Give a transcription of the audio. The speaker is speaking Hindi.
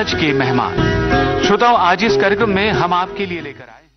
आज के मेहमान। श्रोताओं, आज इस कार्यक्रम में हम आपके लिए लेकर आए